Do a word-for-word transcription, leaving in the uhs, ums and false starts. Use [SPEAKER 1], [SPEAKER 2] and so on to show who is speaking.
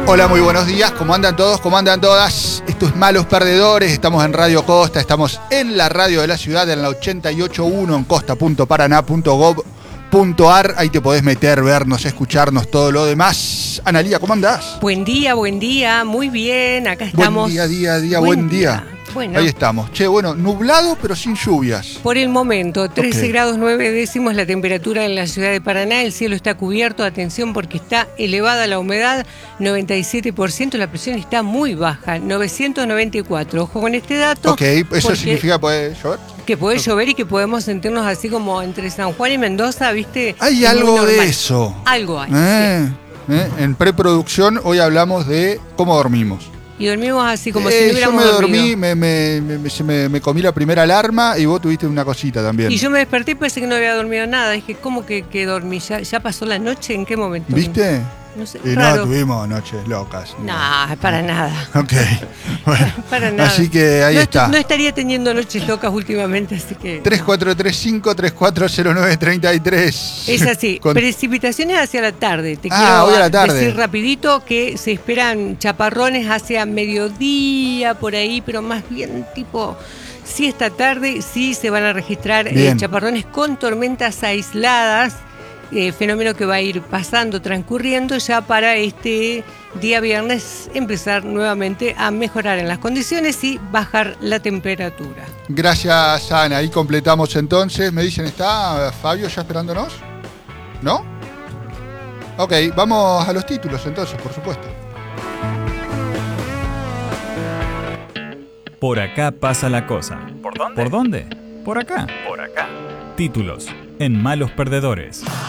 [SPEAKER 1] Hola, muy buenos días. ¿Cómo andan todos? ¿Cómo andan todas? Esto es Malos Perdedores. Estamos en Radio Costa. Estamos en la radio de la ciudad, en la ochenta y ocho punto uno, en costa punto paraná punto gov punto ar. Ahí te podés meter, vernos, escucharnos, todo lo demás. Analía, ¿cómo andás?
[SPEAKER 2] Buen día, buen día. Muy bien. Acá estamos.
[SPEAKER 1] Buen día, día, día, buen, buen día. día.
[SPEAKER 2] Bueno.
[SPEAKER 1] Ahí estamos. Che, bueno, nublado pero sin lluvias.
[SPEAKER 2] Por el momento, trece
[SPEAKER 1] Okay.
[SPEAKER 2] grados nueve décimos la temperatura en la ciudad de Paraná. El cielo está cubierto, atención porque está elevada la humedad, noventa y siete por ciento. La presión está muy baja, novecientos noventa y cuatro. Ojo con este dato.
[SPEAKER 1] Ok, ¿eso significa que puede llover?
[SPEAKER 2] Que puede okay. llover y que podemos sentirnos así como entre San Juan y Mendoza, ¿viste?
[SPEAKER 1] Hay
[SPEAKER 2] es
[SPEAKER 1] algo de eso.
[SPEAKER 2] Algo hay.
[SPEAKER 1] Eh, sí. eh, en preproducción hoy hablamos de cómo dormimos.
[SPEAKER 2] Y dormimos así como
[SPEAKER 1] eh,
[SPEAKER 2] si no hubiéramos
[SPEAKER 1] Yo me
[SPEAKER 2] dormido.
[SPEAKER 1] dormí, me, me, me, me, me comí la primera alarma y vos tuviste una cosita también.
[SPEAKER 2] Y yo me desperté y pensé que no había dormido nada. Dije, ¿cómo que, que dormí? ¿Ya, ¿Ya pasó la noche? ¿En qué momento?
[SPEAKER 1] ¿Viste?
[SPEAKER 2] No sé,
[SPEAKER 1] y
[SPEAKER 2] raro.
[SPEAKER 1] no tuvimos noches locas.
[SPEAKER 2] No, nah, para nada.
[SPEAKER 1] Ok. Bueno,
[SPEAKER 2] para nada.
[SPEAKER 1] Así que ahí
[SPEAKER 2] no
[SPEAKER 1] está.
[SPEAKER 2] No estaría teniendo noches locas últimamente, así que...
[SPEAKER 1] tres cuatro tres cinco, tres cuatro cero nueve, tres tres.
[SPEAKER 2] Es así. Con... Precipitaciones hacia la tarde. Te
[SPEAKER 1] ah,
[SPEAKER 2] quiero
[SPEAKER 1] hoy a la tarde.
[SPEAKER 2] decir rapidito que se esperan chaparrones hacia mediodía, por ahí, pero más bien tipo... Sí, esta tarde sí se van a registrar eh, chaparrones con tormentas aisladas. Eh, fenómeno que va a ir pasando, transcurriendo ya para este día viernes empezar nuevamente a mejorar en las condiciones y bajar la temperatura.
[SPEAKER 1] Gracias, Ana. Ahí completamos entonces. Me dicen, ¿está Fabio ya esperándonos? ¿No? Ok, vamos a los títulos entonces, por supuesto.
[SPEAKER 3] Por acá pasa la cosa.
[SPEAKER 4] ¿Por dónde?
[SPEAKER 3] ¿Por dónde? Por acá.
[SPEAKER 4] Por acá.
[SPEAKER 3] Títulos en Malos Perdedores.